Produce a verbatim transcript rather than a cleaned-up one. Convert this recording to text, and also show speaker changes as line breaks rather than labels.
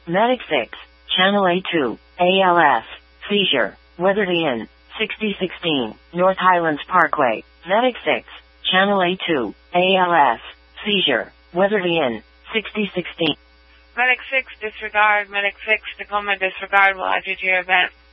Medic six, Channel A two, A L S, seizure, Weatherly Inn, sixty sixteen, North Highlands Parkway. Medic six, Channel A two, A L S, seizure, Weatherly Inn, sixty sixteen.
Medic six, disregard. Medic six, Tacoma, disregard. Will add you to your event.